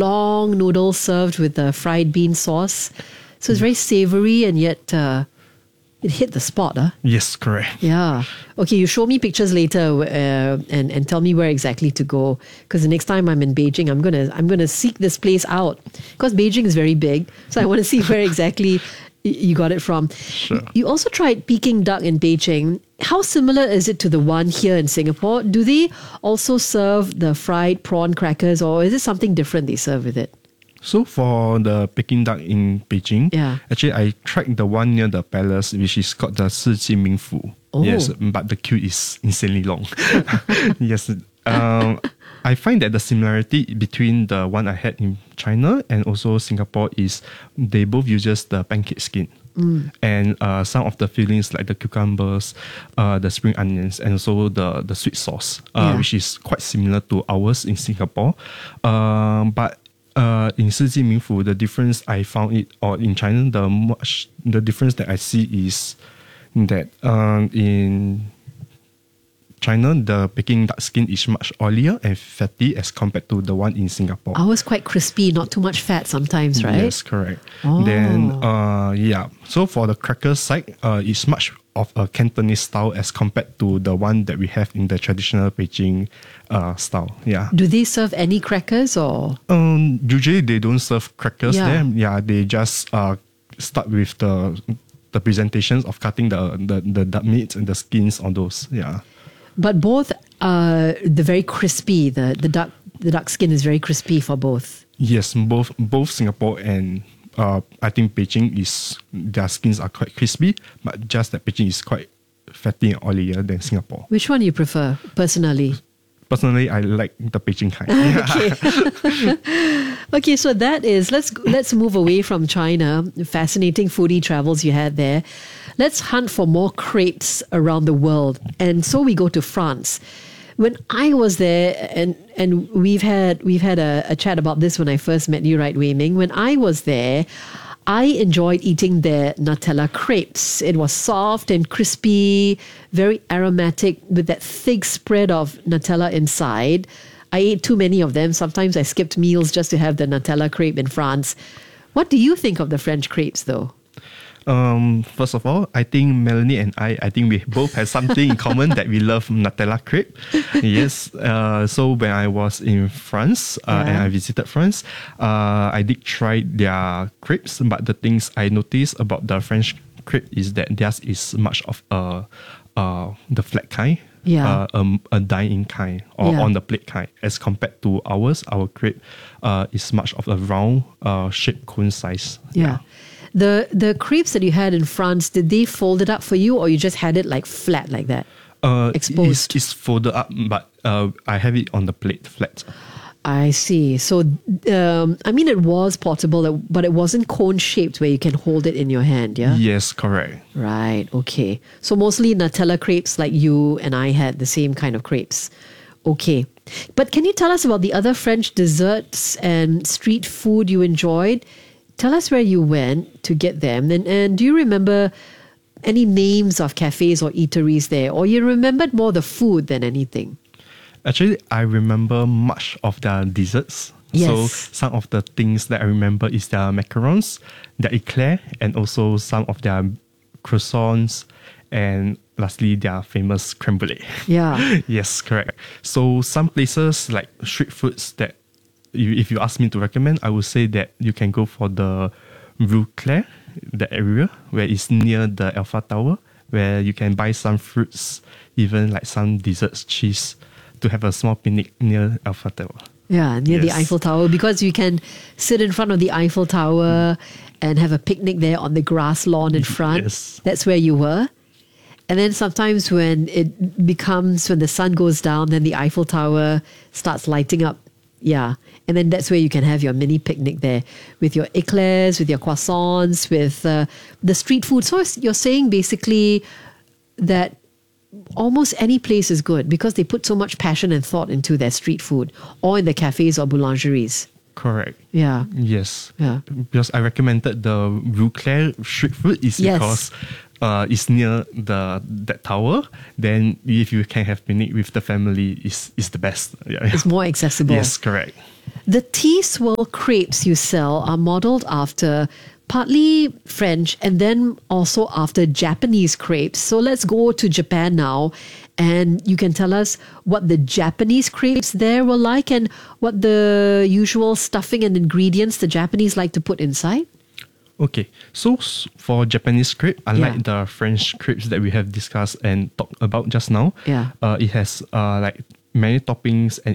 long noodles served with the fried bean sauce. So it's very savory and yet it hit the spot. Yes, correct. Yeah. Okay, you show me pictures later and tell me where exactly to go. Because the next time I'm in Beijing, I'm gonna seek this place out. Because Beijing is very big, so I want to see where exactly you got it from. Sure. You also tried Peking duck in Beijing. How similar is it to the one here in Singapore? Do they also serve the fried prawn crackers, or is it something different they serve with it? So for the Peking duck in Beijing, Yeah. actually I tried the one near the palace, which is called the Shiji Mingfu. Oh. Yes, but the queue is insanely long. Yes. I find that the similarity between the one I had in China and also Singapore is they both uses the pancake skin. And some of the fillings like the cucumbers, the spring onions, and also the sweet sauce, which is quite similar to ours in Singapore. But in Shiji Mingfu, the difference I found it, or in China, the difference that I see is that in China, the Peking duck skin is much oilier and fatty as compared to the one in Singapore. Ours quite crispy, not too much fat sometimes, right? Yes, correct. Oh. Then, so for the cracker side, it's much of a Cantonese style as compared to the one that we have in the traditional Beijing style. Yeah. Do they serve any crackers or? Usually they don't serve crackers there. Yeah, they just start with the presentations of cutting the duck meat and the skins on those. Yeah. But both the very crispy, the duck skin is very crispy for both. Yes, both Singapore and I think Beijing their skins are quite crispy, but just that Beijing is quite fatty and oilier than Singapore. Which one do you prefer personally? Personally, I like the Beijing kind. Okay. Okay, so that is, let's move away from China. Fascinating foodie travels you had there. Let's hunt for more crepes around the world. And so we go to France. When I was there, and we've had a chat about this when I first met you, right, Wei Ming? When I was there, I enjoyed eating their Nutella crepes. It was soft and crispy, very aromatic with that thick spread of Nutella inside. I ate too many of them. Sometimes I skipped meals just to have the Nutella crepe in France. What do you think of the French crepes, though? First of all, I think Melanie and I think we both have something in common that we love Nutella crepe. Yes. So when I was in France and I visited France, I did try their crepes. But the things I noticed about the French crepe is that theirs is much of the flat kind. Yeah. A dine-in kind or on the plate kind, as compared to ours. Our crepe is much of a round shaped cone size. Yeah. The crepes that you had in France, did they fold it up for you, or you just had it like flat like that? Exposed? It's folded up, but I have it on the plate flat. I see. So, it was portable, but it wasn't cone shaped where you can hold it in your hand, yeah? Yes, correct. Right, okay. So mostly Nutella crepes like you and I had the same kind of crepes. Okay. But can you tell us about the other French desserts and street food you enjoyed? Tell us where you went to get them. And do you remember any names of cafes or eateries there? Or you remembered more the food than anything? Actually, I remember much of their desserts. Yes. So some of the things that I remember is their macarons, their eclair, and also some of their croissants, and lastly, their famous creme brulee. Yeah. Yes, correct. So some places like street foods that if you ask me to recommend, I would say that you can go for the Rue Claire, the area where it's near the Eiffel Tower, where you can buy some fruits, even like some desserts, cheese, to have a small picnic near Eiffel Tower. Yeah, near the Eiffel Tower, because you can sit in front of the Eiffel Tower and have a picnic there on the grass lawn in front. Yes. That's where you were. And then sometimes when the sun goes down, then the Eiffel Tower starts lighting up. Yeah. And then that's where you can have your mini picnic there with your eclairs, with your croissants, with the street food. So you're saying basically that almost any place is good because they put so much passion and thought into their street food, or in the cafes or boulangeries. Correct. Yeah. Yes. Yeah. Because I recommended the Rue Claire street food is because it's near that tower. Then if you can have picnic with the family, is the best. Yeah. It's more accessible. Yes, correct. The tea swirl crepes you sell are modeled after partly French and then also after Japanese crepes. So let's go to Japan now, and you can tell us what the Japanese crepes there were like and what the usual stuffing and ingredients the Japanese like to put inside. Okay, so for Japanese crepe, unlike Yeah. the French crepes that we have discussed and talked about just now, Yeah. it has like many toppings and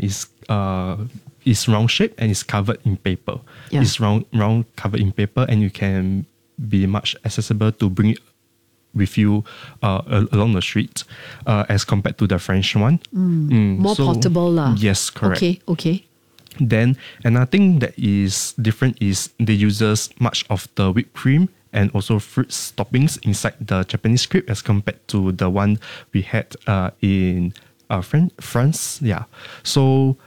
is round shaped and is covered in paper. Yeah. It's round covered in paper, and you can be much accessible to bring it with you along the street as compared to the French one. More portable lah. Yes, correct. Okay. Then another thing that is different is they uses much of the whipped cream and also fruits toppings inside the Japanese crepe as compared to the one we had in France. Yeah. So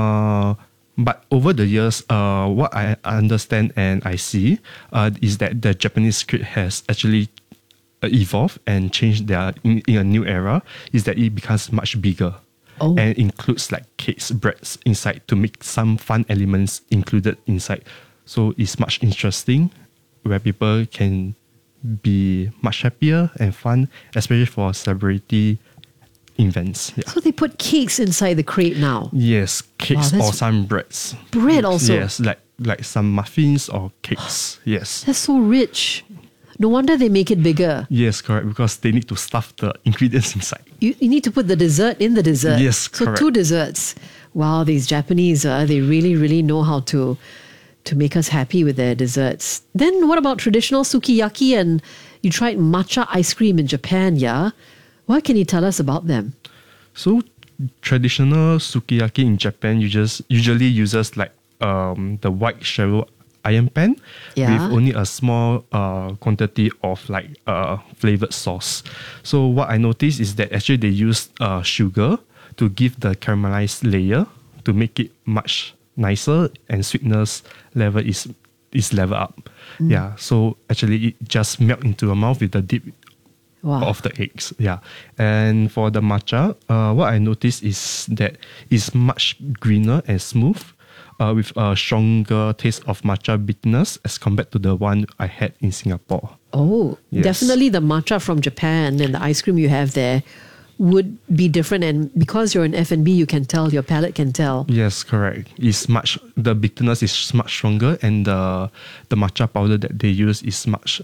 but over the years, what I understand and I see is that the Japanese crepe has actually evolved and changed in a new era. Is that it becomes much bigger. Oh. And includes like cakes, breads inside to make some fun elements included inside. So it's much interesting where people can be much happier and fun, especially for celebrity events. Yeah. So they put cakes inside the crepe now. Yes, cakes Wow, or that's- some breads. Bread also. Yes, like some muffins or cakes. Yes. That's so rich. No wonder they make it bigger. Yes, correct. Because they need to stuff the ingredients inside. You need to put the dessert in the dessert. Yes, so correct. 2 desserts. Wow, these Japanese, they really know how to make us happy with their desserts. Then what about traditional sukiyaki? And you tried matcha ice cream in Japan, yeah? What can you tell us about them? So traditional sukiyaki in Japan usually uses like the white shallow iron pan Yeah. with only a small quantity of like flavored sauce. So what I noticed is that actually they use sugar to give the caramelized layer to make it much nicer, and sweetness level is level up. Yeah. So actually it just melt into your mouth with the dip Wow. of the eggs. Yeah. And for the matcha, what I noticed is that it's much greener and smooth, with a stronger taste of matcha bitterness as compared to the one I had in Singapore. Oh, Yes. definitely the matcha from Japan and the ice cream you have there would be different. And because you're in F&B, you can tell, your palate can tell. Yes, correct. The bitterness is much stronger, and the matcha powder that they use is much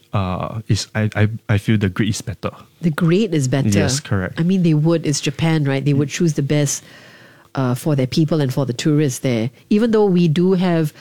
I feel the grade is better. The grade is better. Yes, correct. I mean, it's Japan, right? They would choose the best for their people and for the tourists there. Even though we do have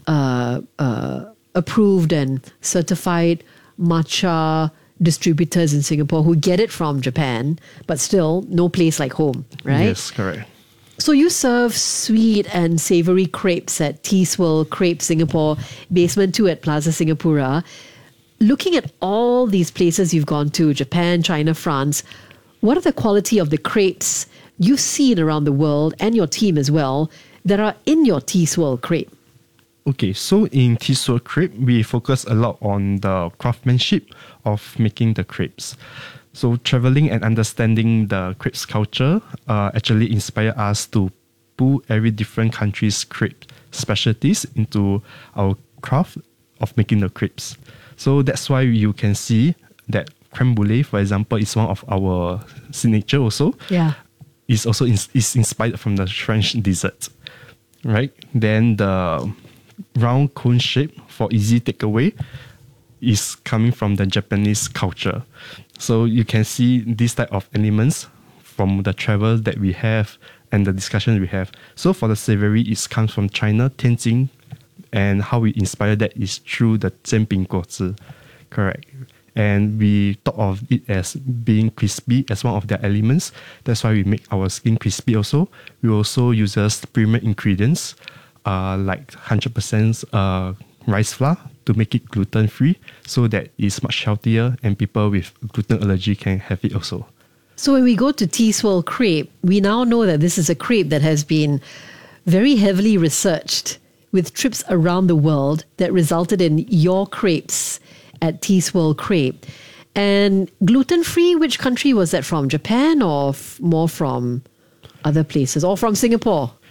approved and certified matcha distributors in Singapore who get it from Japan, but still no place like home, right? Yes, correct. So you serve sweet and savory crepes at Tea Swirl Crepe Singapore, basement 2 at Plaza Singapura. Looking at all these places you've gone to, Japan, China, France, what are the quality of the crepes you've seen around the world, and your team as well, that are in your Tea Swirl Crepe? Okay, so in Tea Swirl Crepe, we focus a lot on the craftsmanship of making the crepes. So traveling and understanding the crepes culture actually inspired us to pull every different country's crepe specialties into our craft of making the crepes. So that's why you can see that creme brulee, for example, is one of our signature also. Yeah. Is also is inspired from the French dessert, right? Then the round cone shape for easy takeaway is coming from the Japanese culture. So you can see these type of elements from the travel that we have and the discussion we have. So for the savory, it comes from China, Tianjin, and how we inspire that is through the 煎饼果子, correct. And we thought of it as being crispy as one of their elements. That's why we make our skin crispy also. We also use premium ingredients like 100% rice flour to make it gluten-free, so that it's much healthier and people with gluten allergy can have it also. So when we go to Tea Swirl Crepe, we now know that this is a crepe that has been very heavily researched with trips around the world that resulted in your crepes at Tea Swirl Crepe. And gluten-free, which country was that from? Japan or more from other places, or from Singapore?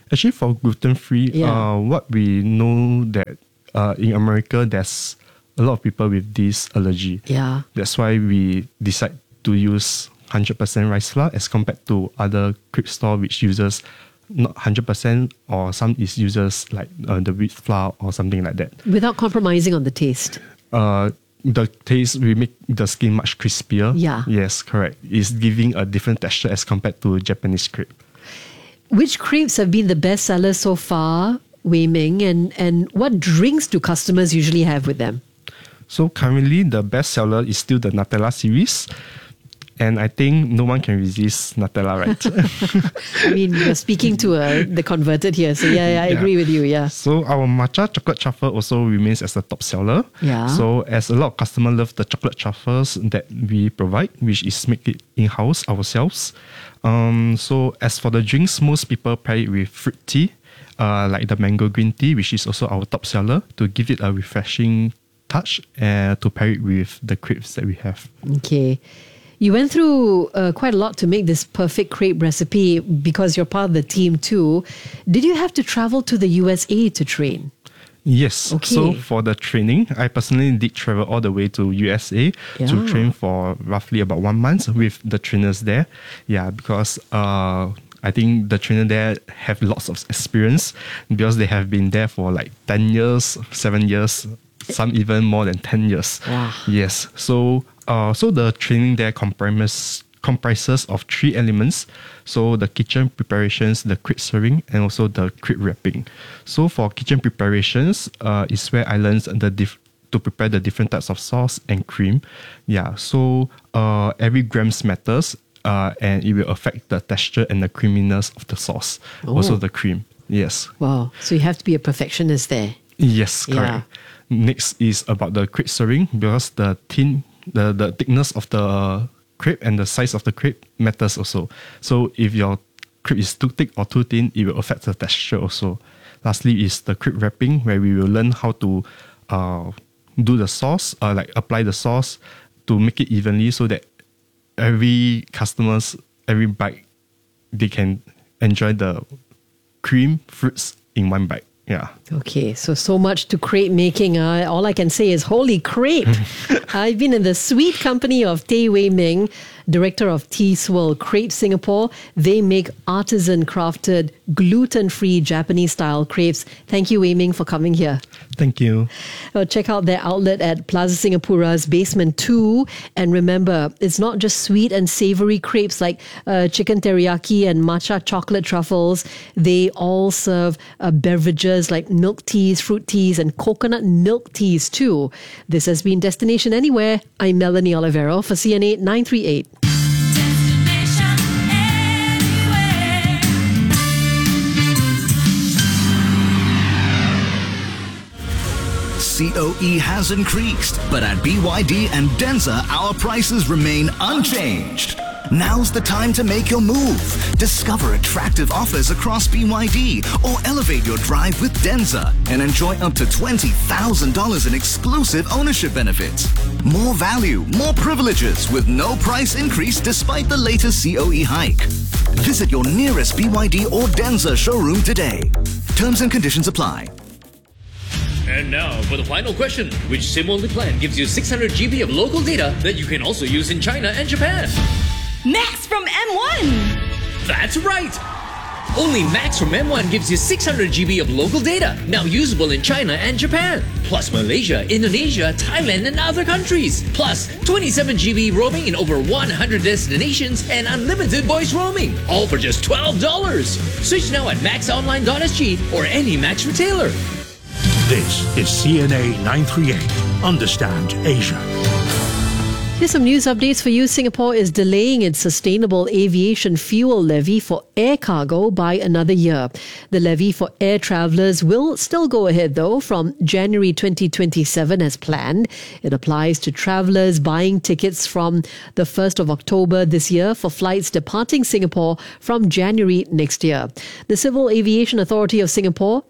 Actually, for gluten-free, Yeah. what we know that in America, there's a lot of people with this allergy. Yeah. That's why we decide to use 100% rice flour as compared to other crepe store which uses not 100% or some is uses like the wheat flour or something like that. Without compromising on the taste. The taste will make the skin much crispier. Yeah. Yes, correct. It's giving a different texture as compared to Japanese crepe. Which crepes have been the best sellers so far, Wei Ming, and what drinks do customers usually have with them? So currently the best seller is still the Nutella series. And I think no one can resist Nutella, right? I mean, you're speaking to the converted here, so yeah, I agree with you, yeah. So our matcha chocolate truffle also remains as the top seller. Yeah. So as a lot of customers love the chocolate truffles that we provide, which is make it in-house ourselves. So as for the drinks, most people pair it with fruit tea, like the mango green tea, which is also our top seller, to give it a refreshing touch to pair it with the crepes that we have. Okay. You went through quite a lot to make this perfect crepe recipe because you're part of the team too. Did you have to travel to the USA to train? Yes. Okay. So for the training, I personally did travel all the way to USA Yeah. to train for roughly about 1 month with the trainers there. Yeah, because I think the trainer there have lots of experience because they have been there for like 10 years, 7 years, some even more than 10 years. Wow. Yes. So the training there comprises of 3 elements. So the kitchen preparations, the crepe serving, and also the crepe wrapping. So for kitchen preparations, is where I learned to prepare the different types of sauce and cream. Yeah. So every grams matters, and it will affect the texture and the creaminess of the sauce. Also the cream. Yes. Wow. So you have to be a perfectionist there. Yes, correct. Yeah. Next is about the crepe serving because the thickness of the crepe and the size of the crepe matters also. So if your crepe is too thick or too thin, it will affect the texture also. Lastly is the crepe wrapping, where we will learn how to do the sauce, like apply the sauce to make it evenly so that every bite, they can enjoy the cream fruits in one bite. Yeah. Okay, so much to crepe making. All I can say is holy crepe. I've been in the sweet company of Tay Wei Ming, director of Tea Swirl Crepe Singapore. They make artisan crafted, gluten-free Japanese-style crepes. Thank you, Wei Ming, for coming here. Thank you. Check out their outlet at Plaza Singapura's Basement 2. And remember, it's not just sweet and savory crepes like chicken teriyaki and matcha chocolate truffles. They all serve beverages like milk teas, fruit teas, and coconut milk teas too. This has been Destination Anywhere. I'm Melanie Olivero for CNA 938. COE has increased, but at BYD and Denza, our prices remain unchanged. Now's the time to make your move. Discover attractive offers across BYD or elevate your drive with Denza and enjoy up to $20,000 in exclusive ownership benefits. More value, more privileges with no price increase despite the latest COE hike. Visit your nearest BYD or Denza showroom today. Terms and conditions apply. And now for the final question. Which SIM-only plan gives you 600 GB of local data that you can also use in China and Japan? Max from M1! That's right! Only Max from M1 gives you 600 GB of local data, now usable in China and Japan. Plus Malaysia, Indonesia, Thailand, and other countries. Plus 27 GB roaming in over 100 destinations and unlimited voice roaming. All for just $12. Switch now at maxonline.sg or any Max retailer. This is CNA 938. Understand Asia. Here's some news updates for you. Singapore is delaying its sustainable aviation fuel levy for air cargo by another year. The levy for air travellers will still go ahead though from January 2027 as planned. It applies to travellers buying tickets from the 1st of October this year for flights departing Singapore from January next year. The Civil Aviation Authority of Singapore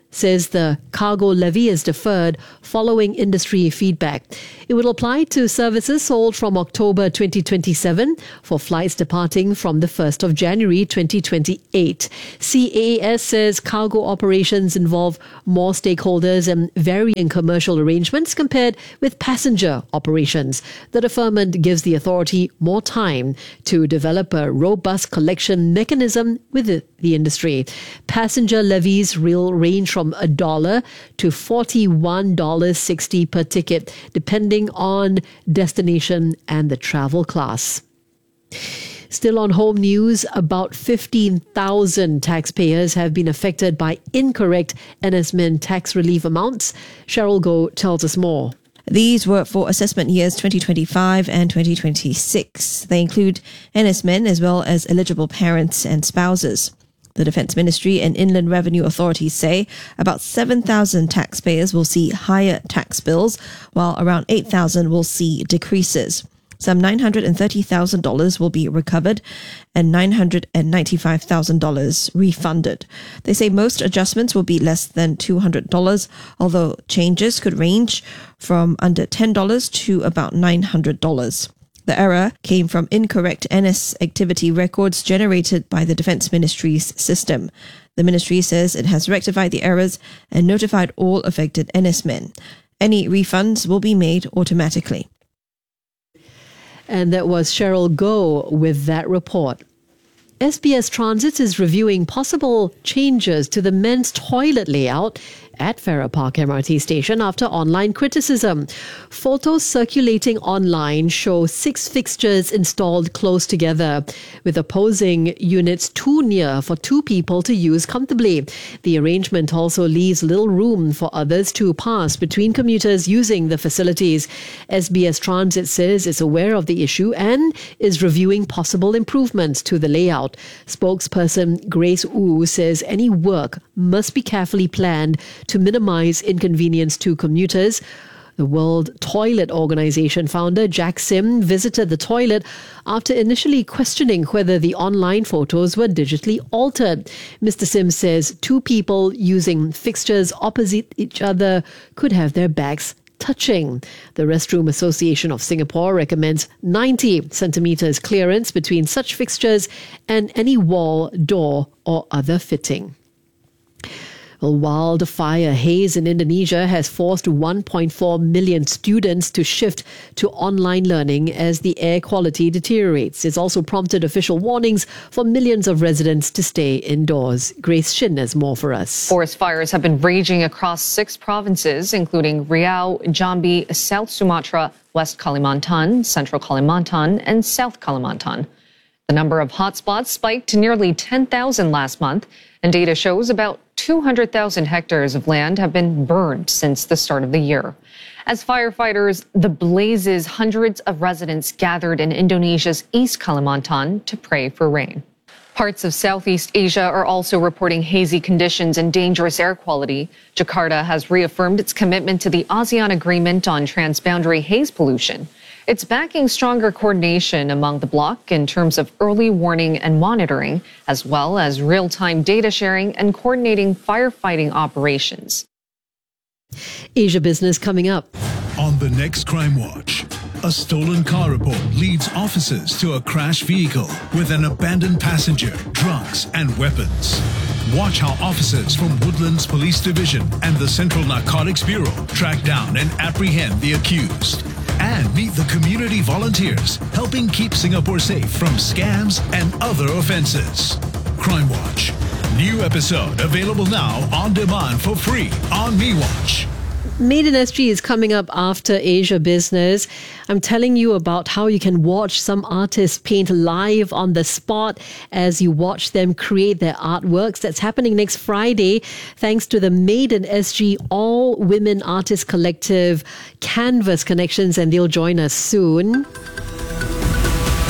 says the cargo levy is deferred following industry feedback. It will apply to services sold from October 2027 for flights departing from the 1st of January 2028. CAAS says cargo operations involve more stakeholders and varying commercial arrangements compared with passenger operations. The deferment gives the authority more time to develop a robust collection mechanism with the industry. Passenger levies will range from $1 to $41.60 per ticket, depending on destination and the travel class. Still on home news, about 15,000 taxpayers have been affected by incorrect NSMIN tax relief amounts. Cheryl Goh tells us more. These were for assessment years 2025 and 2026. They include NSMIN as well as eligible parents and spouses. The Defence Ministry and Inland Revenue authorities say about 7,000 taxpayers will see higher tax bills, while around 8,000 will see decreases. Some $930,000 will be recovered and $995,000 refunded. They say most adjustments will be less than $200, although changes could range from under $10 to about $900. The error came from incorrect NS activity records generated by the Defence Ministry's system. The ministry says it has rectified the errors and notified all affected NSmen. Any refunds will be made automatically. And that was Cheryl Goh with that report. SBS Transit is reviewing possible changes to the men's toilet layout at Farrer Park MRT station after online criticism. Photos circulating online show 6 fixtures installed close together, with opposing units too near for 2 people to use comfortably. The arrangement also leaves little room for others to pass between commuters using the facilities. SBS Transit says it's aware of the issue and is reviewing possible improvements to the layout. Spokesperson Grace Wu says any work must be carefully planned to minimize inconvenience to commuters. The World Toilet Organization founder Jack Sim visited the toilet after initially questioning whether the online photos were digitally altered. Mr. Sim says 2 people using fixtures opposite each other could have their backs touching. The Restroom Association of Singapore recommends 90 centimeters clearance between such fixtures and any wall, door or other fitting. A wildfire haze in Indonesia has forced 1.4 million students to shift to online learning as the air quality deteriorates. It's also prompted official warnings for millions of residents to stay indoors. Grace Shin has more for us. Forest fires have been raging across 6 provinces, including Riau, Jambi, South Sumatra, West Kalimantan, Central Kalimantan, and South Kalimantan. The number of hotspots spiked to nearly 10,000 last month, and data shows about 200,000 hectares of land have been burned since the start of the year. As firefighters, the blazes, hundreds of residents gathered in Indonesia's East Kalimantan to pray for rain. Parts of Southeast Asia are also reporting hazy conditions and dangerous air quality. Jakarta has reaffirmed its commitment to the ASEAN Agreement on Transboundary Haze Pollution. It's backing stronger coordination among the bloc in terms of early warning and monitoring, as well as real-time data sharing and coordinating firefighting operations. Asia Business coming up. On the next Crime Watch, a stolen car report leads officers to a crashed vehicle with an abandoned passenger, drugs and weapons. Watch how officers from Woodlands Police Division and the Central Narcotics Bureau track down and apprehend the accused. And meet the community volunteers helping keep Singapore safe from scams and other offences. Crime Watch. New episode available now on demand for free on MeWatch. Made in SG is coming up after Asia Business. I'm telling you about how you can watch some artists paint live on the spot as you watch them create their artworks. That's happening next Friday thanks to the Made in SG All Women Artists Collective Canvas Connections, and they'll join us soon.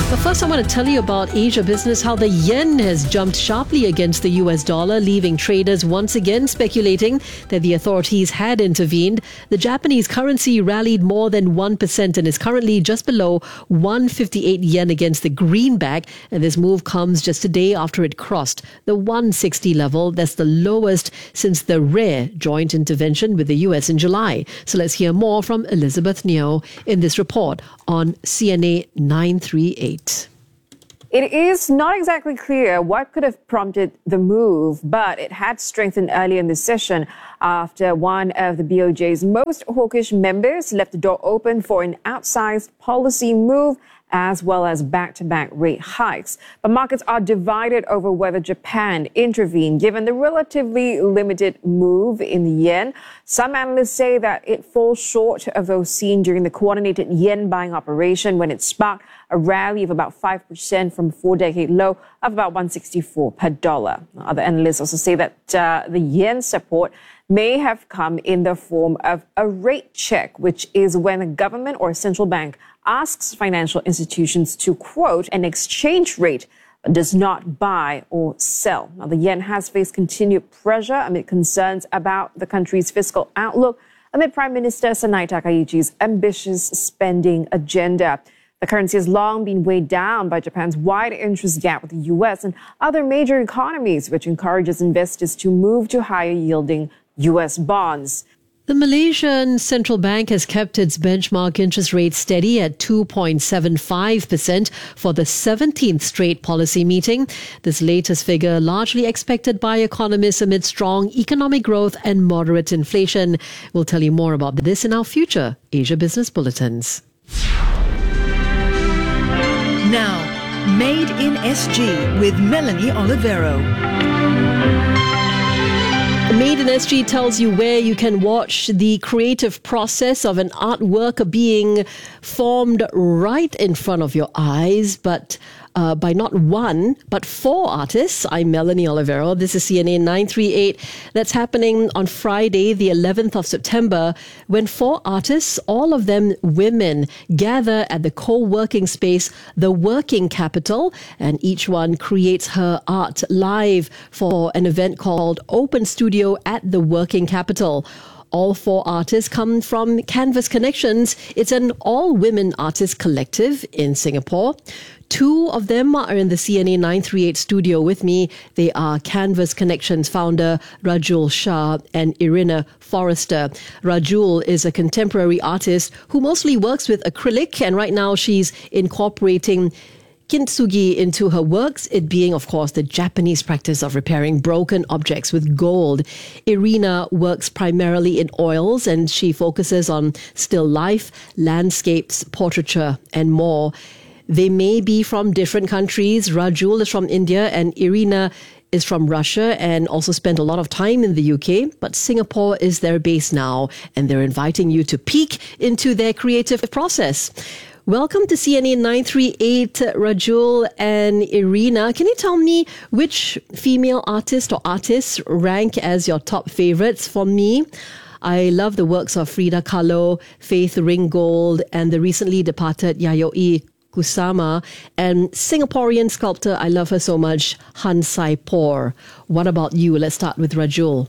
But first, I want to tell you about Asia Business, how the yen has jumped sharply against the US dollar, leaving traders once again speculating that the authorities had intervened. The Japanese currency rallied more than 1% and is currently just below 158 yen against the greenback. And this move comes just a day after it crossed the 160 level. That's the lowest since the rare joint intervention with the US in July. So let's hear more from Elizabeth Neo in this report on CNA 938. It is not exactly clear what could have prompted the move, but it had strengthened earlier in the session after one of the BOJ's most hawkish members left the door open for an outsized policy move as well as back-to-back rate hikes. But markets are divided over whether Japan intervened, given the relatively limited move in the yen. Some analysts say that it falls short of those seen during the coordinated yen buying operation when it sparked a rally of about 5% from a four-decade low of about 164 per dollar. Other analysts also say that the yen support may have come in the form of a rate check, which is when a government or a central bank asks financial institutions to quote an exchange rate but does not buy or sell. Now, the yen has faced continued pressure amid concerns about the country's fiscal outlook amid Prime Minister Sanai Takaichi's ambitious spending agenda. The currency has long been weighed down by Japan's wide interest gap with the U.S. and other major economies, which encourages investors to move to higher yielding U.S. bonds. The Malaysian Central Bank has kept its benchmark interest rate steady at 2.75% for the 17th straight policy meeting. This latest figure largely expected by economists amid strong economic growth and moderate inflation. We'll tell you more about this in our future Asia Business Bulletins. Now, Made in SG with Melanie Olivero. Made in SG tells you where you can watch the creative process of an artwork being formed right in front of your eyes, but by not one, but four artists. I'm Melanie Olivero. This is CNA 938. That's happening on Friday, the 11th of September, when four artists, all of them women, gather at the co-working space, The Working Capital, and each one creates her art live for an event called Open Studio at The Working Capital. All four artists come from Canvas Connections. It's an all-women artist collective in Singapore. Two of them are in the CNA 938 studio with me. They are Canvas Connections founder Rajul Shah and Irina Forrester. Rajul is a contemporary artist who mostly works with acrylic, and right now she's incorporating kintsugi into her works, it being, of course, the Japanese practice of repairing broken objects with gold. Irina works primarily in oils, and she focuses on still life, landscapes, portraiture, and more. They may be from different countries. Rajul is from India and Irina is from Russia and also spent a lot of time in the UK. But Singapore is their base now, and they're inviting you to peek into their creative process. Welcome to CNA 938, Rajul and Irina. Can you tell me which female artist or artists rank as your top favorites? For me, I love the works of Frida Kahlo, Faith Ringgold, and the recently departed Yayoi Kusama, and Singaporean sculptor, I love her so much, Han Sai-por. What about you? Let's start with Rajul.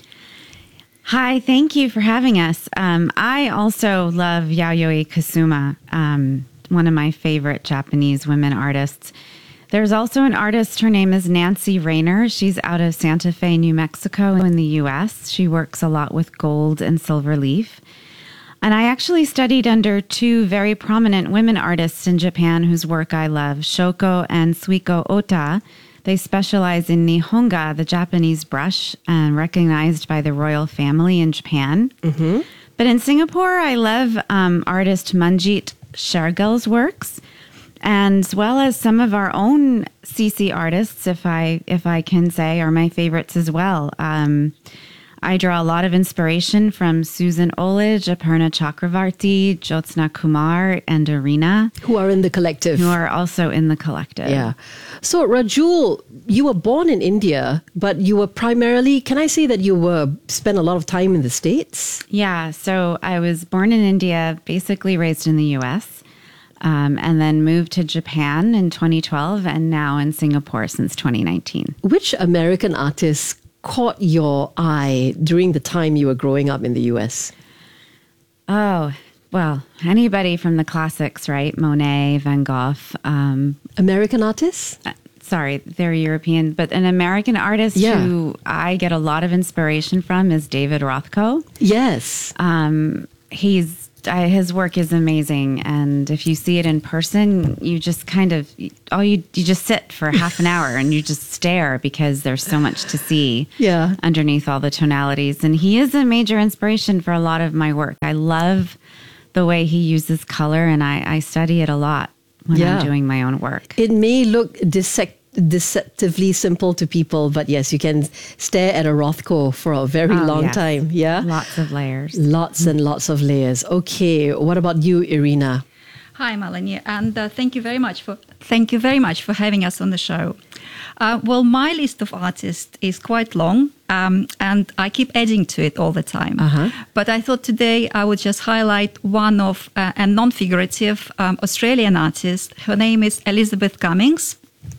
Hi, thank you for having us. I also love Yayoi Kusama, one of my favorite Japanese women artists. There's also an artist, her name is Nancy Rayner. She's out of Santa Fe, New Mexico in the U.S. She works a lot with gold and silver leaf. And I actually studied under two very prominent women artists in Japan whose work I love, Shoko and Suiko Ota. They specialize in Nihonga, the Japanese brush, and recognized by the royal family in Japan. Mm-hmm. But in Singapore, I love artist Manjit Shergill's works, and as well as some of our own CC artists, if I can say, are my favorites as well. I draw a lot of inspiration from Susan Olage, Aparna Chakravarti, Jyotsna Kumar, and Irina. Who are in the collective. Who are also in the collective. Yeah. So, Rajul, you were born in India, but you were primarily, can I say that you spent a lot of time in the States? Yeah. So I was born in India, basically raised in the U.S. and then moved to Japan in 2012 and now in Singapore since 2019. Which American artists caught your eye during the time you were growing up in the US? Oh, well, anybody from the classics, right? Monet, Van Gogh. American artists? Sorry, they're European, but an American artist who I get a lot of inspiration from is David Rothko. Yes. His work is amazing, and if you see it in person, you just you just sit for half an hour and you just stare because there's so much to see underneath all the tonalities. And he is a major inspiration for a lot of my work. I love the way he uses color, and I study it a lot when I'm doing my own work. It may look deceptively simple to people, but yes, you can stare at a Rothko for a very long time. Yeah, lots of layers, lots and lots of layers. Okay, what about you, Irina? Hi, Melanie, and thank you very much for having us on the show. Well, my list of artists is quite long, and I keep adding to it all the time. But I thought today I would just highlight one of a non-figurative Australian artist. Her name is Elizabeth Cummings.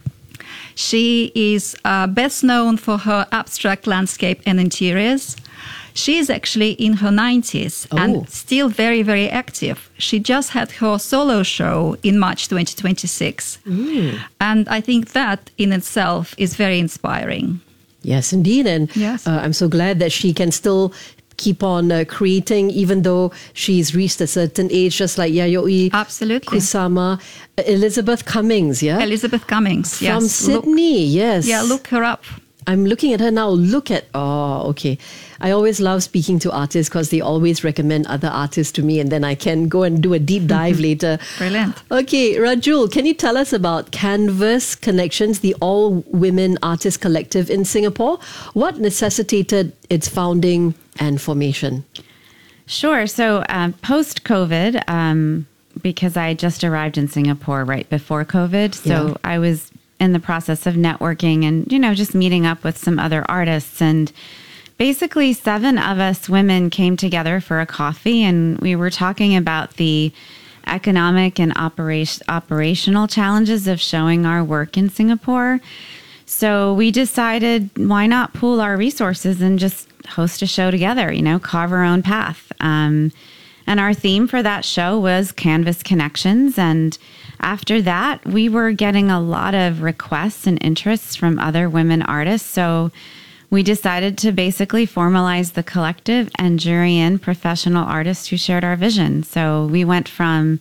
She is best known for her abstract landscape and interiors. She is actually in her 90s and still very, very active. She just had her solo show in March 2026. And I think that in itself is very inspiring. Yes, indeed. And I'm so glad that she can still keep on creating, even though she's reached a certain age, just like Yayoi Kusama. Elizabeth Cummings, Elizabeth Cummings, yes. From Sydney, yes. Yeah, look her up. I'm looking at her now. Okay. I always love speaking to artists because they always recommend other artists to me, and then I can go and do a deep dive later. Brilliant. Okay, Rajul, can you tell us about Canvas Connections, the all-women artist collective in Singapore? What necessitated its founding and formation? Sure. So post-COVID, because I just arrived in Singapore right before COVID, so I was in the process of networking and, just meeting up with some other artists. And basically 7 of us women came together for a coffee, and we were talking about the economic and operational challenges of showing our work in Singapore. So we decided, why not pool our resources and just host a show together, carve our own path. And our theme for that show was Canvas Connections. And after that, we were getting a lot of requests and interests from other women artists. So we decided to basically formalize the collective and jury in professional artists who shared our vision. So we went from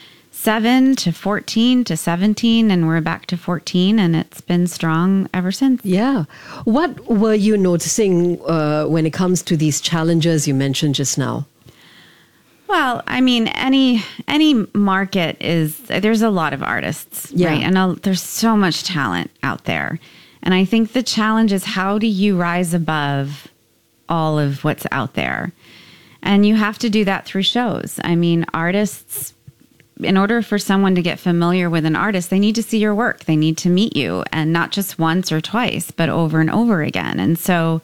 7 to 14 to 17, and we're back to 14, and it's been strong ever since. Yeah. What were you noticing when it comes to these challenges you mentioned just now? Well, I mean, any market there's a lot of artists, right? And there's so much talent out there. And I think the challenge is, how do you rise above all of what's out there? And you have to do that through shows. I mean, artists, in order for someone to get familiar with an artist, they need to see your work. They need to meet you, and not just once or twice, but over and over again. And so,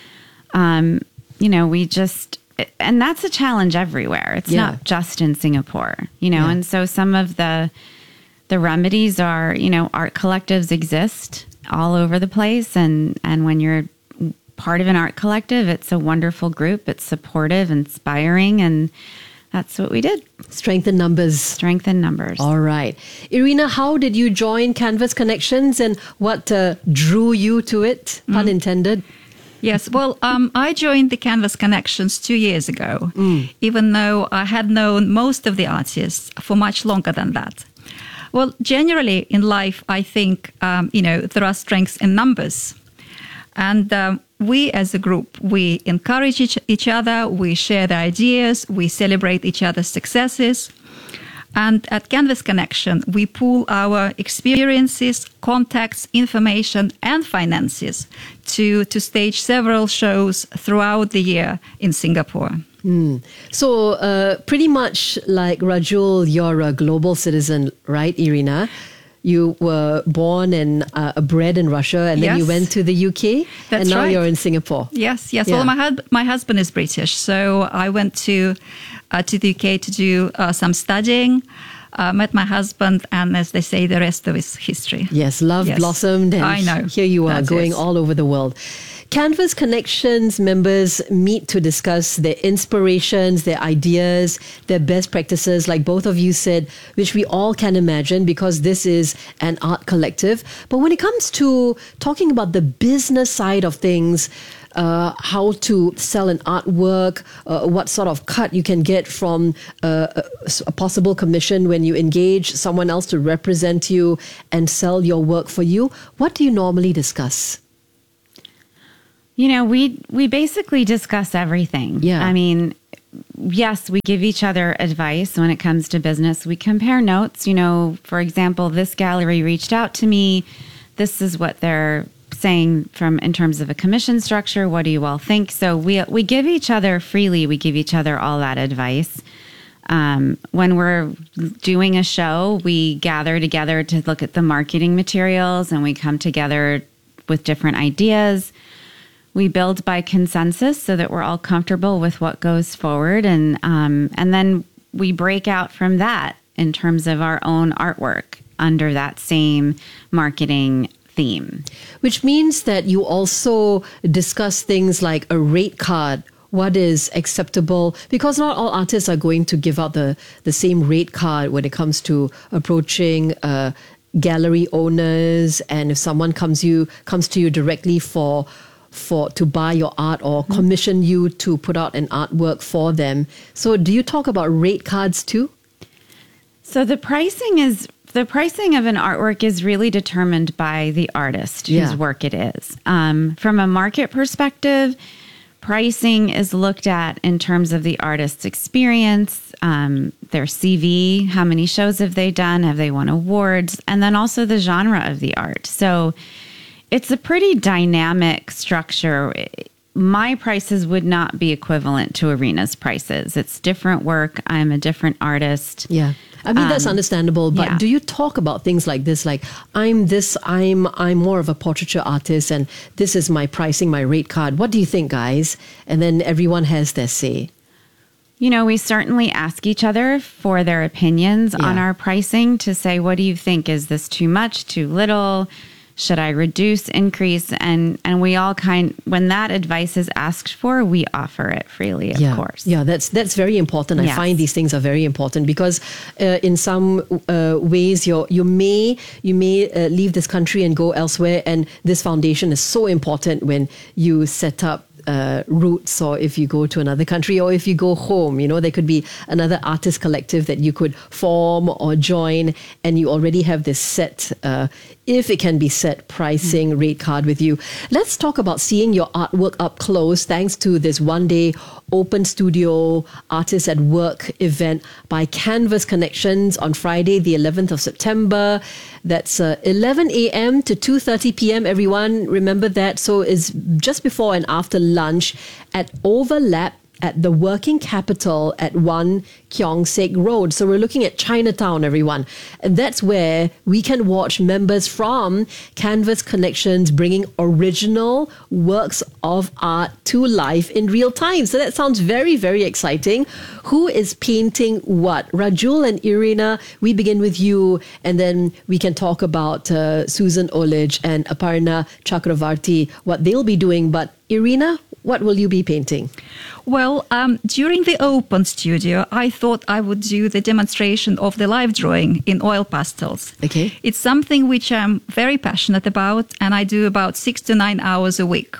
and that's a challenge everywhere. It's not just in Singapore, and so some of the remedies are, art collectives exist all over the place. And when you're part of an art collective, it's a wonderful group. It's supportive, inspiring, and that's what we did. Strength in numbers. Strength in numbers. All right. Irina, how did you join Canvas Connections, and what drew you to it, pun intended? Yes, well, I joined the Canvas Connections 2 years ago, even though I had known most of the artists for much longer than that. Well, generally in life, I think, there are strengths in numbers. And we as a group, we encourage each other, we share the ideas, we celebrate each other's successes. And at Canvas Connection, we pool our experiences, contacts, information, and finances to stage several shows throughout the year in Singapore. So pretty much like Rajul, you're a global citizen, right, Irina? You were born and bred in Russia, and then you went to the UK, and now you're in Singapore. Yes. Well, my husband is British, so I went to the UK to do some studying. met my husband, and as they say, the rest of is history. Yes, love blossomed, and I know. Here you are, That's going it. all over the world. Canvas Connections members meet to discuss their inspirations, their ideas, their best practices, like both of you said, which we all can imagine because this is an art collective. But when it comes to talking about the business side of things, how to sell an artwork, what sort of cut you can get from a possible commission when you engage someone else to represent you and sell your work for you, what do you normally discuss? You know, we basically discuss everything. Yeah. I mean, yes, we give each other advice when it comes to business. We compare notes. You know, for example, this gallery reached out to me. This is what they're saying in terms of a commission structure. What do you all think? So we give each other freely. We give each other all that advice. When we're doing a show, we gather together to look at the marketing materials, and we come together with different ideas. We build by consensus so that we're all comfortable with what goes forward, and then we break out from that in terms of our own artwork under that same marketing theme. Which means that you also discuss things like a rate card. What is acceptable? Because not all artists are going to give out the same rate card when it comes to approaching gallery owners, and if someone comes to you directly to buy your art or commission you to put out an artwork for them. So do you talk about rate cards too? So the pricing of an artwork is really determined by the artist whose work it is. From a market perspective, pricing is looked at in terms of the artist's experience, their CV, how many shows have they done, have they won awards, and then also the genre of the art. So it's a pretty dynamic structure. My prices would not be equivalent to Arena's prices. It's different work. I'm a different artist. Yeah. I mean, that's understandable, but yeah. do you talk about things like this? Like, I'm more of a portraiture artist, and this is my pricing, my rate card. What do you think, guys? And then everyone has their say. You know, we certainly ask each other for their opinions on our pricing to say, what do you think? Is this too much, too little? Should I reduce, increase? And we all when that advice is asked for, we offer it freely, of course. Yeah, that's very important. I Yes. find these things are very important because in some ways you may leave this country and go elsewhere, and this foundation is so important when you set up roots, or if you go to another country, or if you go home. You know, there could be another artist collective that you could form or join, and you already have this set, if it can be set, pricing rate card with you. Let's talk about seeing your artwork up close thanks to this one-day open studio Artists at Work event by Canvas Connections on Friday, the 11th of September. That's 11 a.m. to 2:30 p.m. Everyone, remember that. So it's just before and after lunch at Overlap at the Working Capital at 1 Keong Saik Road. So we're looking at Chinatown, everyone. And that's where we can watch members from Canvas Connections bringing original works of art to life in real time. So that sounds very, very exciting. Who is painting what? Rajul and Irina, we begin with you, and then we can talk about Susan Olich and Aparna Chakravarti, what they'll be doing. But Irina, what will you be painting? Well, during the open studio, I thought I would do the demonstration of the live drawing in oil pastels. Okay. It's something which I'm very passionate about, and I do about 6 to 9 hours a week.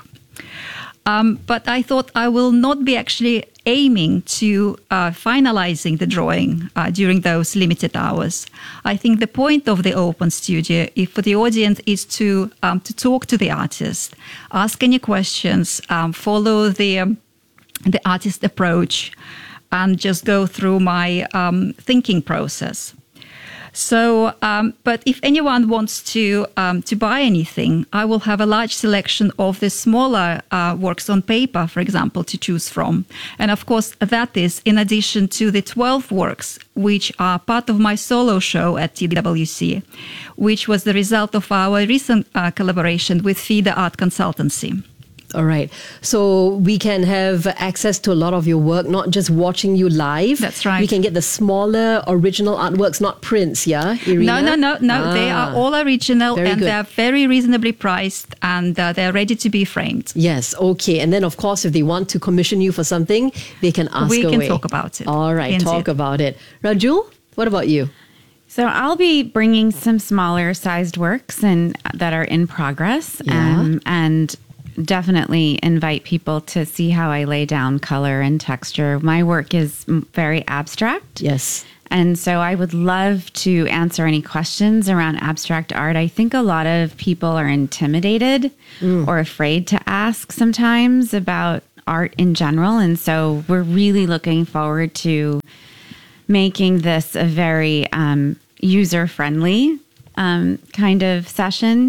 But I thought I will not be actually aiming to finalizing the drawing during those limited hours. I think the point of the open studio, if for the audience, is to talk to the artist, ask any questions, follow the artist approach, and just go through my thinking process. So, but if anyone wants to buy anything, I will have a large selection of the smaller works on paper, for example, to choose from. And of course, that is in addition to the 12 works, which are part of my solo show at TWC, which was the result of our recent collaboration with FIDA Art Consultancy. All right. So we can have access to a lot of your work, not just watching you live. That's right. We can get the smaller original artworks, not prints, yeah, Irina? No. They are all original Very and good. they're very reasonably priced and they're ready to be framed. Yes, okay. And then, of course, if they want to commission you for something, they can ask We away. can talk about it. All right, Indeed. talk about it. Rajul, what about you? So I'll be bringing some smaller sized works and that are in progress, Yeah. and definitely invite people to see how I lay down color and texture. My work is very abstract. Yes. And so I would love to answer any questions around abstract art. I think a lot of people are intimidated or afraid to ask sometimes about art in general. And so we're really looking forward to making this a very user-friendly kind of session.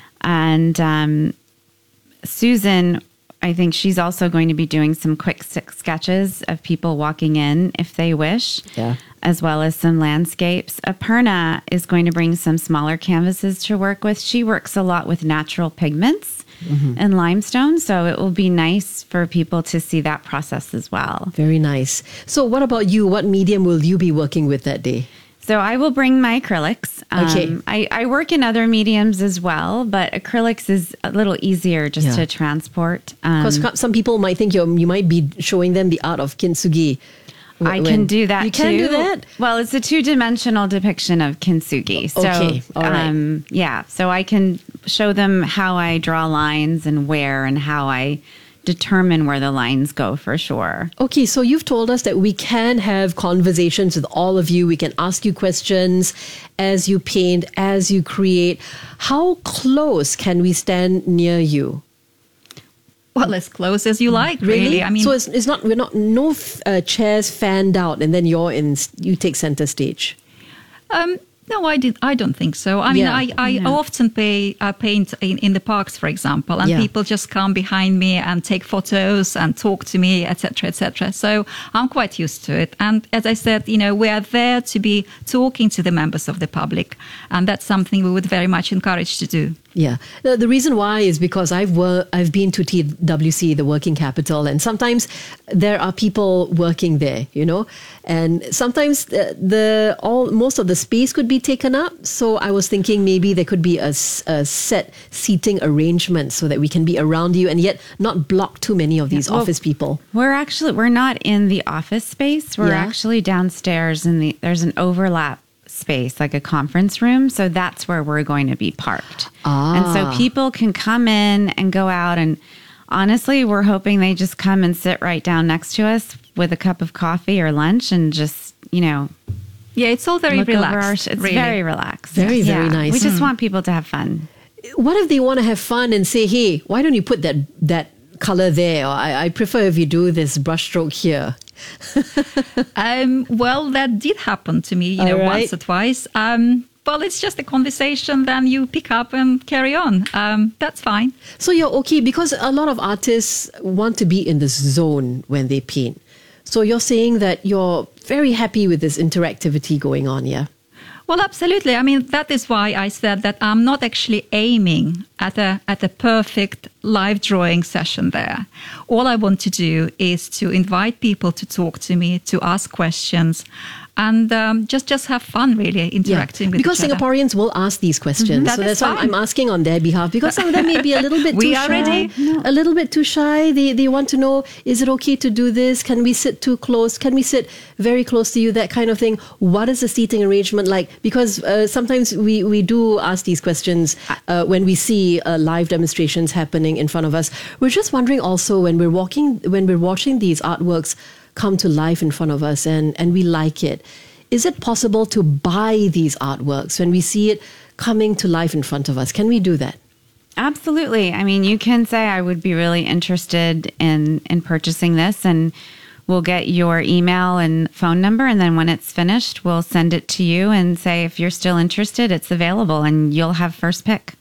And Susan, I think she's also going to be doing some quick sketches of people walking in if they wish, as well as some landscapes. Aparna is going to bring some smaller canvases to work with. She works a lot with natural pigments and limestone, so it will be nice for people to see that process as well. Very nice. So what about you? What medium will you be working with that day? So I will bring my acrylics. Okay. I work in other mediums as well, but acrylics is a little easier just to transport. Because some people might think you might be showing them the art of kintsugi. I can do that You too. can do that? Well, it's a 2-dimensional depiction of kintsugi. So, Okay, all right. yeah, so I can show them how I draw lines and where and how I determine where the lines go for sure. Okay, so you've told us that we can have conversations with all of you. We can ask you questions as you paint, as you create. How close can we stand near you? Well, as close as you like, really. I mean, so it's not, we're not, no chairs fanned out and then you take center stage. No, I don't think so. I mean, Yeah. I often paint in the parks, for example, and Yeah. people just come behind me and take photos and talk to me, etc., etc. So I'm quite used to it. And as I said, we are there to be talking to the members of the public, and that's something we would very much encourage to do. Yeah. The reason why is because I've been to TWC, the working capital, and sometimes there are people working there, and sometimes most of the space could be taken up. So I was thinking maybe there could be a set seating arrangement so that we can be around you and yet not block too many of these office people. We're not in the office space. We're Yeah. actually downstairs there's an overlap space, like a conference room. So that's where we're going to be parked. And so people can come in and go out. And honestly, we're hoping they just come and sit right down next to us with a cup of coffee or lunch and just, Yeah, it's all very look over relaxed. it's really. very relaxed. Very, very nice. We just want people to have fun. What if they want to have fun and say, hey, why don't you put that color there? Or I prefer if you do this brushstroke here. Well, that did happen to me, All right. once or twice. Well, it's just a conversation, then you pick up and carry on. That's fine. So you're okay because a lot of artists want to be in this zone when they paint. So you're saying that you're very happy with this interactivity going on, yeah? Well, absolutely. I mean, that is why I said that I'm not actually aiming at a perfect live drawing session there. All I want to do is to invite people to talk to me, to ask questions, and just have fun, really, interacting with because each other. Singaporeans will ask these questions. That So is that's why fine. I'm asking on their behalf because some of them may be a little bit We too are shy. ready. A little bit too shy. They want to know, is it okay to do this? Can we sit too close? Can we sit very close to you? That kind of thing. What is the seating arrangement like? Because sometimes we do ask these questions when we see live demonstrations happening in front of us. We're just wondering also when we're watching these artworks come to life in front of us and we like it. Is it possible to buy these artworks when we see it coming to life in front of us? Can we do that? Absolutely. I mean, you can say I would be really interested in purchasing this, and we'll get your email and phone number. And then when it's finished, we'll send it to you and say, if you're still interested, it's available and you'll have first pick.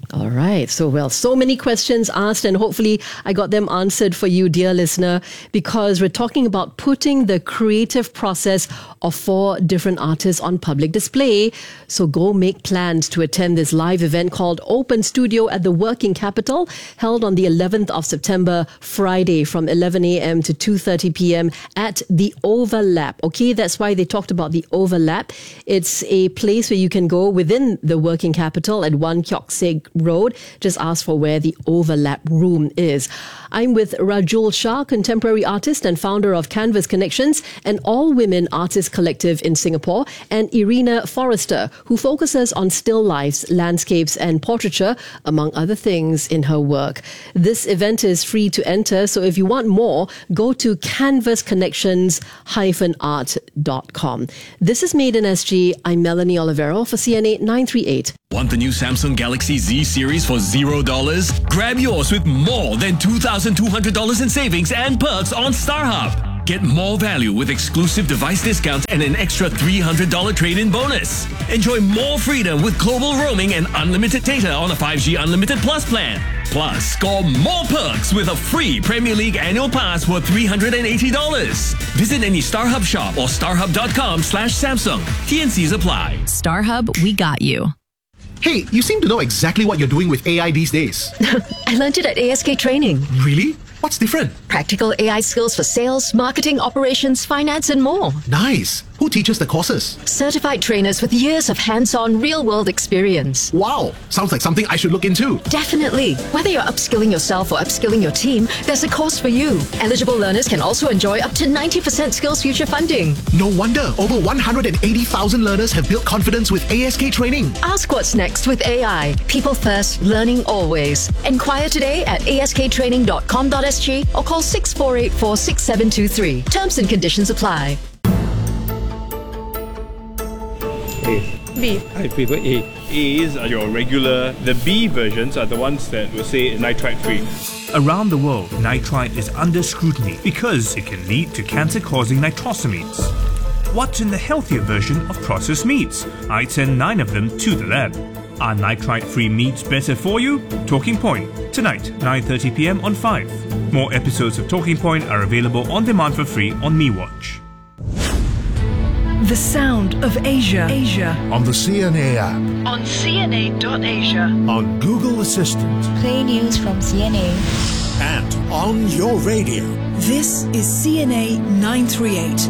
All right. So many questions asked, and hopefully I got them answered for you, dear listener, because we're talking about putting the creative process of 4 different artists on public display. So go make plans to attend this live event called Open Studio at the Working Capital, held on the 11th of September, Friday, from 11 a.m. to 2:30 p.m. at the Overlap. Okay, that's why they talked about the Overlap. It's a place where you can go within the Working Capital at 1 Kyock Sek Road. Just ask for where the Overlap room is. I'm with Rajul Shah, contemporary artist and founder of Canvas Connections, an all-women artist collective in Singapore, and Irina Forrester, who focuses on still lifes, landscapes, and portraiture, among other things, in her work. This event is free to enter, so if you want more, go to canvasconnections-art.com. This is Made in SG. I'm Melanie Olivero for CNA 938. Want the new Samsung Galaxy Z series for $0? Grab yours with more than $2,200 in savings and perks on StarHub. Get more value with exclusive device discounts and an extra $300 trade-in bonus. Enjoy more freedom with global roaming and unlimited data on a 5G Unlimited Plus plan. Plus, score more perks with a free Premier League annual pass worth $380. Visit any StarHub shop or starhub.com/Samsung. TNCs apply. StarHub, we got you. Hey, you seem to know exactly what you're doing with AI these days. I learned it at ASK Training. Really? What's different? Practical AI skills for sales, marketing, operations, finance, and more. Nice. Who teaches the courses? Certified trainers with years of hands-on, real-world experience. Wow. Sounds like something I should look into. Definitely. Whether you're upskilling yourself or upskilling your team, there's a course for you. Eligible learners can also enjoy up to 90% Skills Future funding. No wonder over 180,000 learners have built confidence with ASK Training. Ask what's next with AI. People first, learning always. Inquire today at asktraining.com.sg or call 6484-6723. Terms and conditions apply. B. I prefer A. A's are your regular. The B versions are the ones that will say nitrite free. Around the world, nitrite is under scrutiny because it can lead to cancer-causing nitrosamines. What's in the healthier version of processed meats? I'd send 9 of them to the lab. Are nitrite-free meats better for you? Talking Point, tonight, 9:30 p.m. on 5. More episodes of Talking Point are available on demand for free on MeWatch. The sound of Asia. On the CNA app. On CNA.Asia. On Google Assistant. Play news from CNA. And on your radio. This is CNA 938.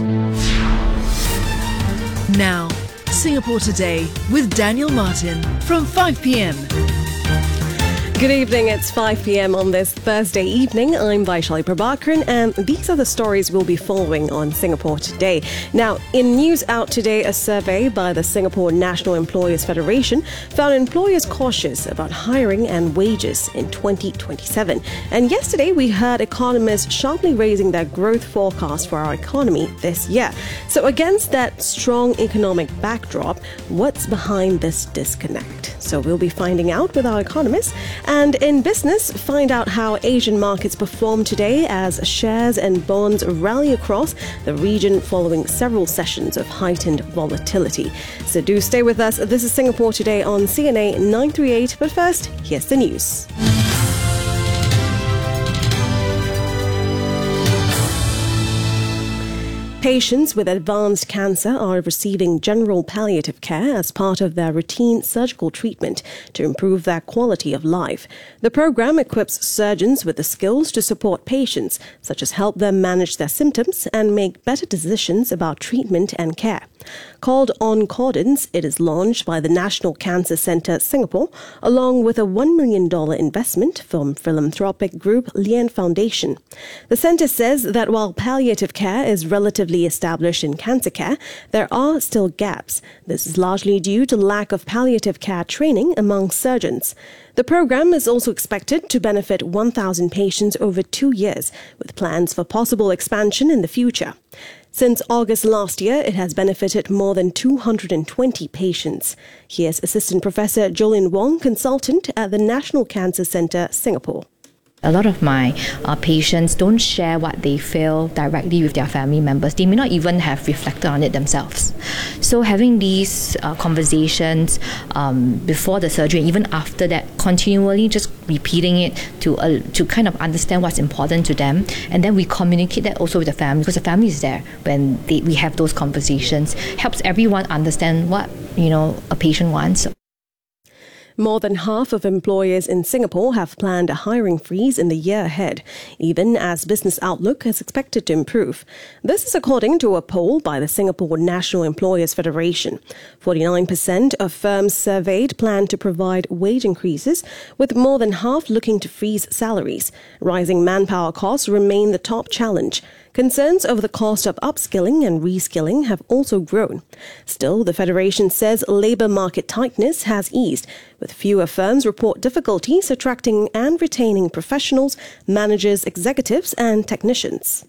Now, Singapore Today with Daniel Martin from 5 p.m. Good evening, it's 5 p.m. on this Thursday evening. I'm Vaishali Prabhakaran, and these are the stories we'll be following on Singapore Today. Now, in news out today, a survey by the Singapore National Employers Federation found employers cautious about hiring and wages in 2027. And yesterday, we heard economists sharply raising their growth forecast for our economy this year. So against that strong economic backdrop, what's behind this disconnect? So we'll be finding out with our economists. And in business, find out how Asian markets perform today as shares and bonds rally across the region following several sessions of heightened volatility. So do stay with us. This is Singapore Today on CNA 938. But first, here's the news. Patients with advanced cancer are receiving general palliative care as part of their routine surgical treatment to improve their quality of life. The program equips surgeons with the skills to support patients, such as help them manage their symptoms and make better decisions about treatment and care. Called On Cordons, it is launched by the National Cancer Centre Singapore, along with a $1 million investment from philanthropic group Lien Foundation. The centre says that while palliative care is relatively established in cancer care, there are still gaps. This is largely due to lack of palliative care training among surgeons. The program is also expected to benefit 1,000 patients over 2 years, with plans for possible expansion in the future. Since August last year, it has benefited more than 220 patients. Here's Assistant Professor Jolin Wong, consultant at the National Cancer Centre, Singapore. A lot of my patients don't share what they feel directly with their family members. They may not even have reflected on it themselves. So having these conversations before the surgery, and even after that, continually just repeating it to kind of understand what's important to them, and then we communicate that also with the family, because the family is there when we have those conversations. Helps everyone understand what a patient wants. More than half of employers in Singapore have planned a hiring freeze in the year ahead, even as business outlook is expected to improve. This is according to a poll by the Singapore National Employers Federation. 49% of firms surveyed plan to provide wage increases, with more than half looking to freeze salaries. Rising manpower costs remain the top challenge. Concerns over the cost of upskilling and reskilling have also grown. Still, the Federation says labour market tightness has eased, with fewer firms report difficulties attracting and retaining professionals, managers, executives and technicians.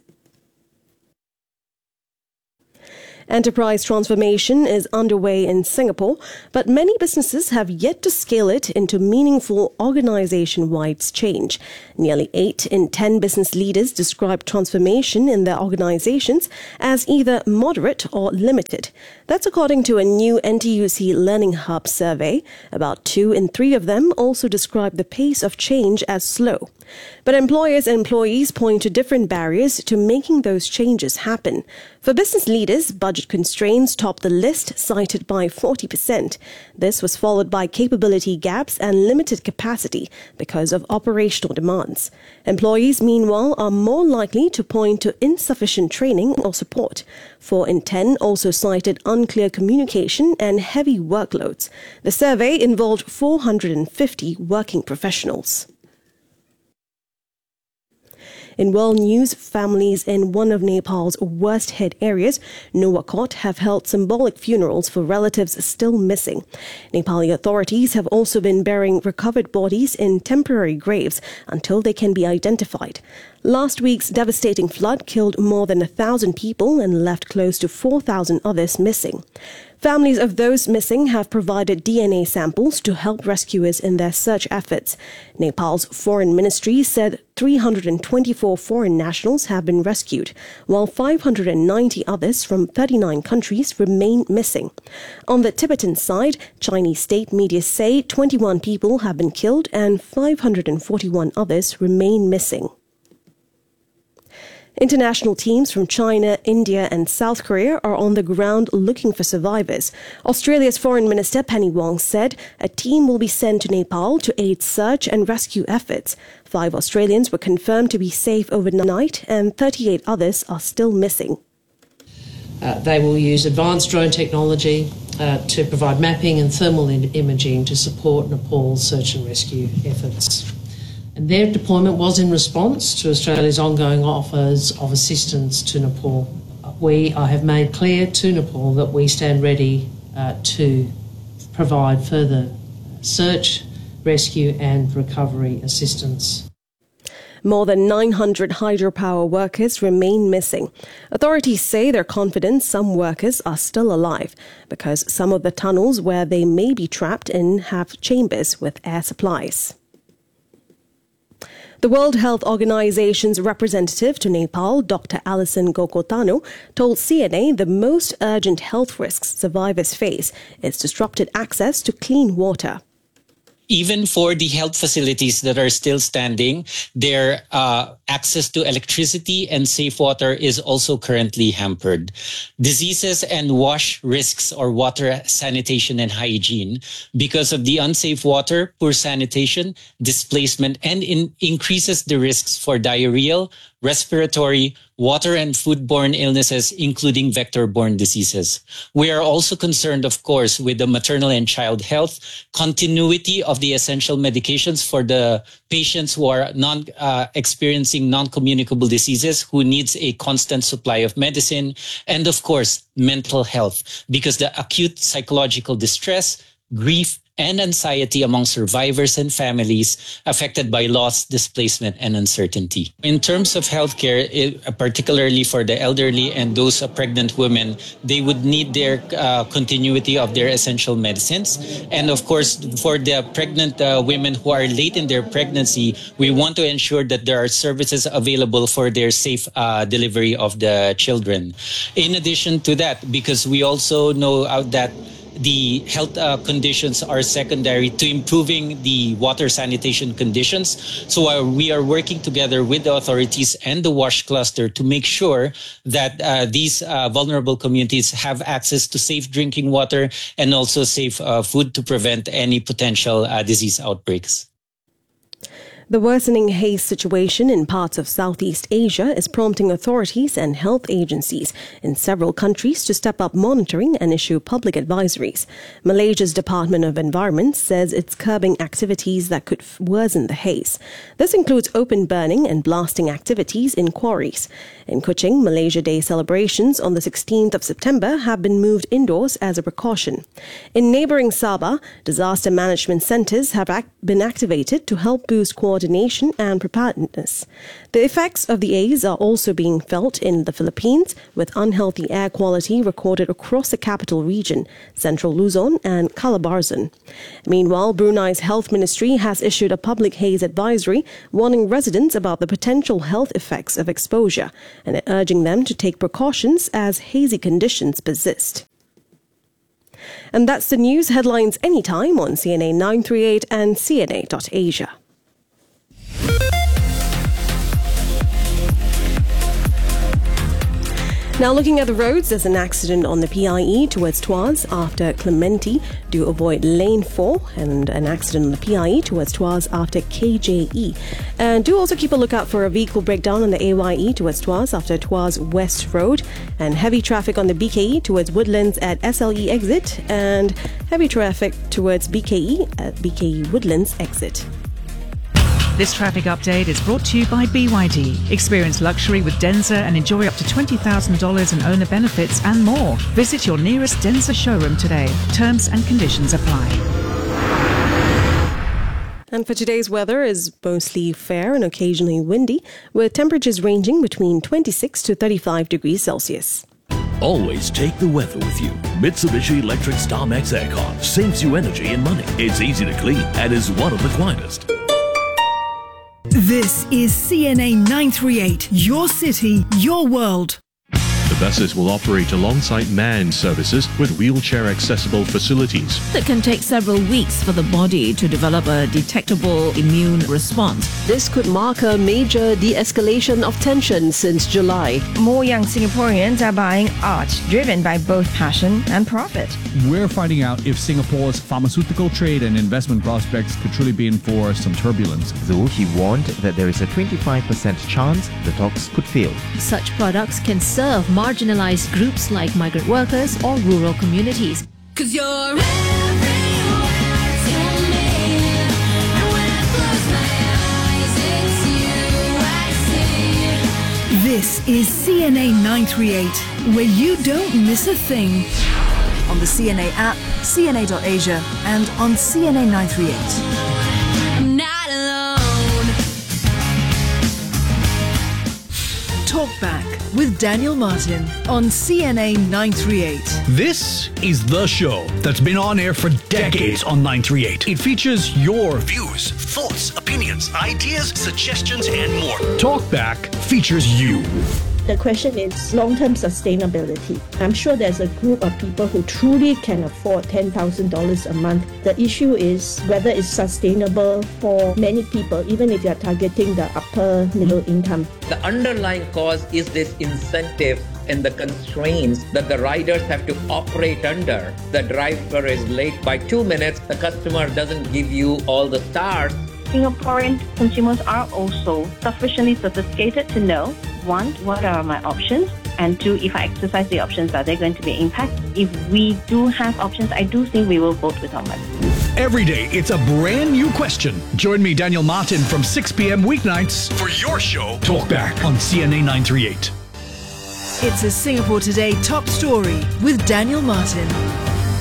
Enterprise transformation is underway in Singapore, but many businesses have yet to scale it into meaningful organization-wide change. Nearly 8 in 10 business leaders describe transformation in their organizations as either moderate or limited. That's according to a new NTUC Learning Hub survey. About 2 in 3 of them also describe the pace of change as slow. But employers and employees point to different barriers to making those changes happen. For business leaders, budget constraints top the list, cited by 40%. This was followed by capability gaps and limited capacity because of operational demands. Employees, meanwhile, are more likely to point to insufficient training or support. 4 in 10 also cited unclear communication and heavy workloads. The survey involved 450 working professionals. In world news, families in one of Nepal's worst hit areas, Nuwakot, have held symbolic funerals for relatives still missing. Nepali authorities have also been burying recovered bodies in temporary graves until they can be identified. Last week's devastating flood killed more than 1,000 people and left close to 4,000 others missing. Families of those missing have provided DNA samples to help rescuers in their search efforts. Nepal's foreign ministry said 324 foreign nationals have been rescued, while 590 others from 39 countries remain missing. On the Tibetan side, Chinese state media say 21 people have been killed and 541 others remain missing. International teams from China, India and South Korea are on the ground looking for survivors. Australia's Foreign Minister Penny Wong said a team will be sent to Nepal to aid search and rescue efforts. 5 Australians were confirmed to be safe overnight and 38 others are still missing. They will use advanced drone technology to provide mapping and thermal imaging to support Nepal's search and rescue efforts. And their deployment was in response to Australia's ongoing offers of assistance to Nepal. I have made clear to Nepal that we stand ready to provide further search, rescue and recovery assistance. More than 900 hydropower workers remain missing. Authorities say they're confident some workers are still alive because some of the tunnels where they may be trapped in have chambers with air supplies. The World Health Organization's representative to Nepal, Dr. Alison Gokotano, told CNA the most urgent health risks survivors face is disrupted access to clean water. Even for the health facilities that are still standing, their access to electricity and safe water is also currently hampered. Diseases and wash risks or water sanitation and hygiene because of the unsafe water, poor sanitation, displacement, and increases the risks for diarrheal, respiratory, water and foodborne illnesses, including vector-borne diseases. We are also concerned, of course, with the maternal and child health, continuity of the essential medications for the patients who are experiencing non-communicable diseases, who needs a constant supply of medicine, and of course, mental health, because the acute psychological distress, grief, and anxiety among survivors and families affected by loss, displacement, and uncertainty. In terms of healthcare, particularly for the elderly and those pregnant women, they would need their continuity of their essential medicines. And of course, for the pregnant women who are late in their pregnancy, we want to ensure that there are services available for their safe delivery of the children. In addition to that, because we also know that the health conditions are secondary to improving the water sanitation conditions. So we are working together with the authorities and the WASH cluster to make sure that these vulnerable communities have access to safe drinking water and also safe food to prevent any potential disease outbreaks. The worsening haze situation in parts of Southeast Asia is prompting authorities and health agencies in several countries to step up monitoring and issue public advisories. Malaysia's Department of Environment says it's curbing activities that could worsen the haze. This includes open burning and blasting activities in quarries. In Kuching, Malaysia Day celebrations on the 16th of September have been moved indoors as a precaution. In neighbouring Sabah, disaster management centres have been activated to help boost coordination and preparedness. The effects of the haze are also being felt in the Philippines, with unhealthy air quality recorded across the capital region, central Luzon and Calabarzon. Meanwhile, Brunei's health ministry has issued a public haze advisory warning residents about the potential health effects of exposure and urging them to take precautions as hazy conditions persist. And that's the news headlines anytime on CNA 938 and CNA.Asia. Now looking at the roads, there's an accident on the PIE towards Tuas after Clementi. Do avoid lane 4, and an accident on the PIE towards Tuas after KJE. And do also keep a lookout for a vehicle breakdown on the AYE towards Tuas after Tuas West Road, and heavy traffic on the BKE towards Woodlands at SLE exit, and heavy traffic towards BKE at BKE Woodlands exit. This traffic update is brought to you by BYD. Experience luxury with Denza and enjoy up to $20,000 in owner benefits and more. Visit your nearest Denza showroom today. Terms and conditions apply. And for today's weather is mostly fair and occasionally windy, with temperatures ranging between 26 to 35 degrees Celsius. Always take the weather with you. Mitsubishi Electric StarMax Aircon saves you energy and money. It's easy to clean and is one of the quietest. This is CNA 938, your city, your world. The buses will operate alongside manned services with wheelchair-accessible facilities. It can take several weeks for the body to develop a detectable immune response. This could mark a major de-escalation of tension since July. More young Singaporeans are buying art, driven by both passion and profit. We're finding out if Singapore's pharmaceutical trade and investment prospects could truly be in for some turbulence. Though he warned that there is a 25% chance the talks could fail. Such products can serve marginalized groups like migrant workers or rural communities. 'Cause you're everywhere to me, and when I close my eyes, it's you I see. This is CNA 938, where you don't miss a thing. On the CNA app, CNA.Asia, and on CNA 938. I'm not alone. Talk Back with Daniel Martin on CNA 938. This is the show that's been on air for decades on 938. It features your views, thoughts, opinions, ideas, suggestions, and more. Talk Back features you. The question is long-term sustainability. I'm sure there's a group of people who truly can afford $10,000 a month. The issue is whether it's sustainable for many people, even if you're targeting the upper middle income. The underlying cause is this incentive and the constraints that the riders have to operate under. The driver is late by 2 minutes, the customer doesn't give you all the stars. Singaporean consumers are also sufficiently sophisticated to know, one, what are my options? And two, if I exercise the options, are they going to be impacted? If we do have options, I do think we will vote with our money. Every day, it's a brand new question. Join me, Daniel Martin, from 6 p.m. weeknights for your show, Talk Back on CNA 938. It's a Singapore Today top story with Daniel Martin.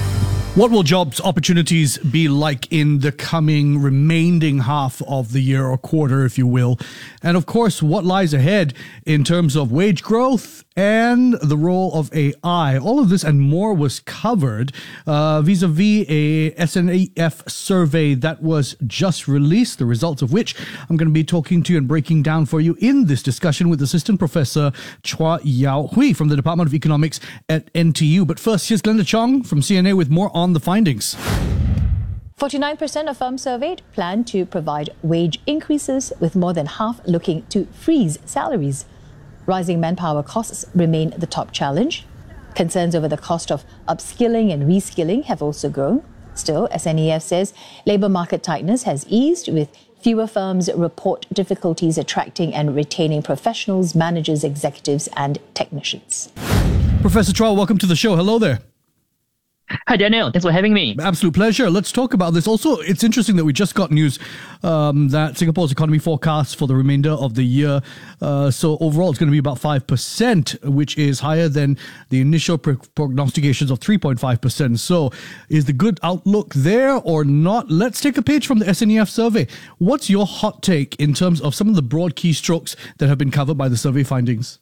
What will jobs opportunities be like in the coming remaining half of the year or quarter, if you will? And of course, what lies ahead in terms of wage growth and the role of AI? All of this and more was covered vis-a-vis a SNEF survey that was just released, the results of which I'm going to be talking to you and breaking down for you in this discussion with Assistant Professor Chua Yao Hui from the Department of Economics at NTU. But first, here's Glenda Chong from CNA with more on the findings. 49% of firms surveyed plan to provide wage increases, with more than half looking to freeze salaries. Rising manpower costs remain the top challenge. Concerns over the cost of upskilling and reskilling have also grown. Still, SNEF says labour market tightness has eased, with fewer firms report difficulties attracting and retaining professionals, managers, executives and technicians. Professor Chua, welcome to the show. Hello there. Hi, Daniel. Thanks for having me. Absolute pleasure. Let's talk about this. Also, it's interesting that we just got news that Singapore's economy forecast for the remainder of the year. So overall, it's going to be about 5%, which is higher than the initial prognostications of 3.5%. So is the good outlook there or not? Let's take a page from the SNEF survey. What's your hot take in terms of some of the broad keystrokes that have been covered by the survey findings?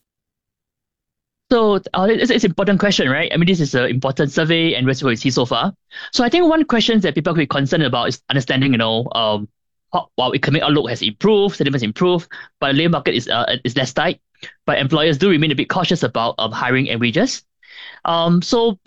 So it's an important question, right? I mean, this is an important survey and that's what we see so far. So I think one question that people could be concerned about is understanding, while economic outlook has improved, sentiment has improved, but the labour market is less tight. But employers do remain a bit cautious about hiring and wages. So